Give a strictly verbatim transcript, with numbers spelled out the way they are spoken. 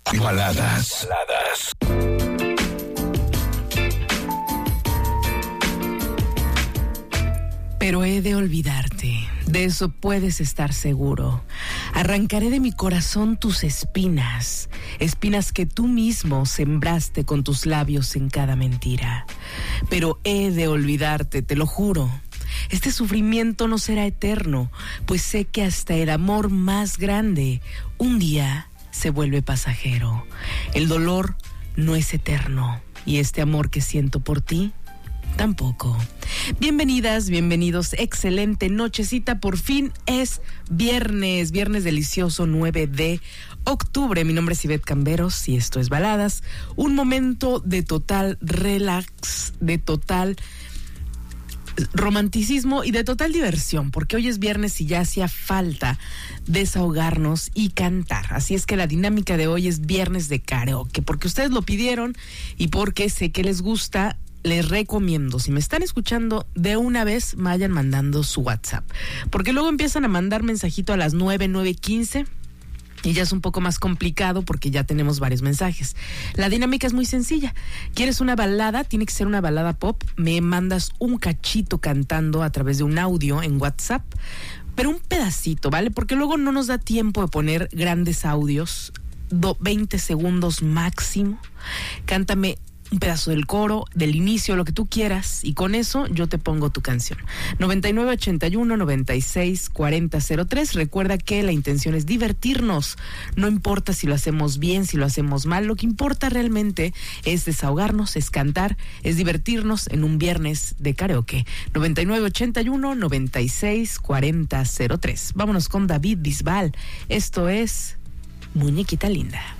Baladas. Baladas. Pero he de olvidarte, de eso puedes estar seguro. Arrancaré de mi corazón tus espinas, espinas que tú mismo sembraste con tus labios en cada mentira. Pero he de olvidarte, te lo juro. Este sufrimiento no será eterno, pues sé que hasta el amor más grande un día se vuelve pasajero. El dolor no es eterno, y este amor que siento por ti tampoco. Bienvenidas, bienvenidos, excelente nochecita, por fin es viernes, viernes delicioso, nueve de octubre. Mi nombre es Ivette Camberos y esto es Baladas, un momento de total relax, de total romanticismo y de total diversión, porque hoy es viernes y ya hacía falta desahogarnos y cantar. Así es que la dinámica de hoy es viernes de karaoke, porque ustedes lo pidieron y porque sé que les gusta. Les recomiendo, si me están escuchando, de una vez vayan mandando su WhatsApp, porque luego empiezan a mandar mensajito a las nueve, nueve quince y ya es un poco más complicado porque ya tenemos varios mensajes. La dinámica es muy sencilla. ¿Quieres una balada? Tiene que ser una balada pop. Me mandas un cachito cantando a través de un audio en WhatsApp, pero un pedacito, ¿vale? Porque luego no nos da tiempo de poner grandes audios, do, veinte segundos máximo. Cántame un pedazo del coro, del inicio, lo que tú quieras, y con eso yo te pongo tu canción. noventa y nueve ochenta y uno noventa y seis cuarenta cero tres. Recuerda que la intención es divertirnos. No importa si lo hacemos bien, si lo hacemos mal. Lo que importa realmente es desahogarnos, es cantar, es divertirnos en un viernes de karaoke. noventa y nueve ochenta y uno noventa y seis cuarenta cero tres. Vámonos con David Bisbal. Esto es Muñequita Linda.